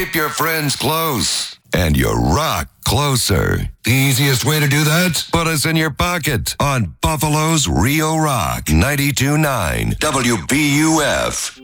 keep your friends close and your rock closer. The easiest way to do that? Put us in your pocket on Buffalo's Rio Rock 92.9 WBUF.